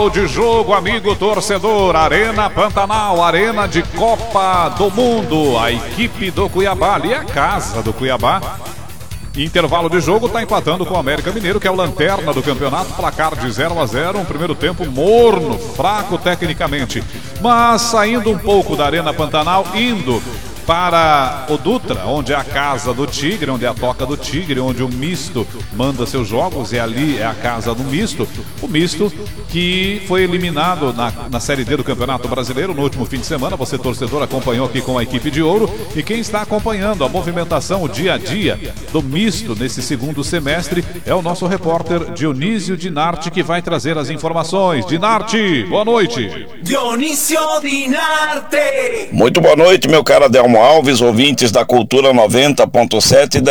De jogo, amigo torcedor, Arena Pantanal, arena de Copa do Mundo, a equipe do Cuiabá, ali é a casa do Cuiabá. Intervalo de jogo, está empatando com o América Mineiro, que é o lanterna do campeonato, placar de 0-0, um primeiro tempo morno, fraco tecnicamente, mas saindo um pouco da Arena Pantanal, indo para o Dutra, onde é a casa do Tigre, onde é a toca do Tigre, onde o Misto manda seus jogos, e ali é a casa do Misto, o Misto que foi eliminado na Série D do Campeonato Brasileiro no último fim de semana. Você, torcedor, acompanhou aqui com a equipe de ouro, e quem está acompanhando a movimentação, o dia a dia do Misto nesse segundo semestre é o nosso repórter Dionísio Dinarte, que vai trazer as informações. Dinarte, boa noite. Dionísio Dinarte. Muito boa noite, meu caro Adelmo Alves, ouvintes da Cultura 90.7